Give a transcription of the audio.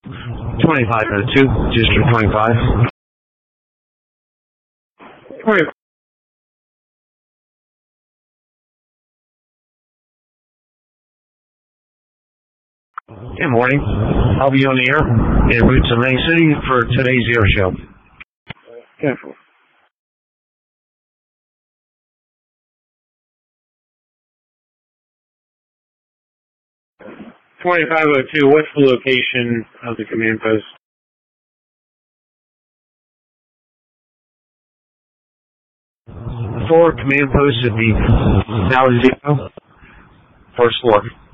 2502, District 25. 20. Good morning. I'll be on the air en route to Main City for today's air show. Careful. 2502, what's the location of the command post? The floor command post would be Valley Zero, first floor.